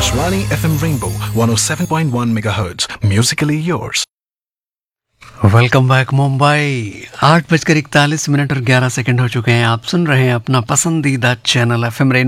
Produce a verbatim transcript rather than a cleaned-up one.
Akashvani F M Rainbow one oh seven point one megahertz. Musically yours. Welcome back Mumbai. आठ बजकर इकतालीस minute और ग्यारह सेकंड हो चुके हैं। आप सुन रहे हैं अपना पसंदीदा चैनल एफ एम